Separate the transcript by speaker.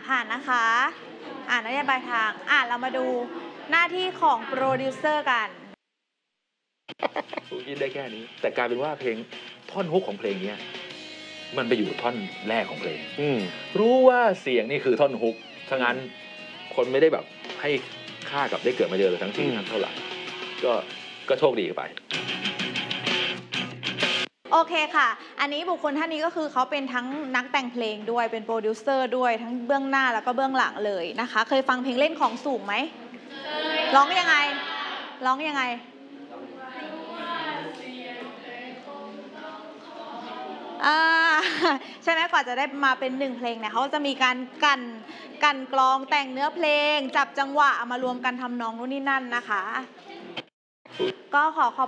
Speaker 1: ผ่านนะคะนโยบายทางเรามาดูหน้าที่ของโปรดิวเซอร์กัน
Speaker 2: คิดได้แค่นี้แต่กลายเป็นว่าเพลงท่อนฮุกของเพลงนี้มันไปอยู่ท่อนแรกของเพลงรู้ว่าเสียงนี่คือท่อนฮุกถ้างั้นคนไม่ได้แบบให้ค่ากับได้เกิดมาเจอเลยทั้งทีทั้งเท่าไหร่ก็โชคดีไป
Speaker 1: โอเคค่ะอันนี้บุคคลท่านนี้ก็คือเขาเป็นทั้งนักแต่งเพลงด้วยเป็นโปรดิวเซอร์ด้วยทั้งเบื้องหน้าแล้วก็เบื้องหลังเลยนะคะเคยฟังเพลงเล่นของสูงไหมร้องยังไงใช่ไหมกว่าจะได้มาเป็น1เพลงเนี่ยเขาจะมีการกันกลองแต่งเนื้อเพลงจับจังหวะเอามารวมกันทำนองนู่นนี่นั่นนะคะก็ขอบ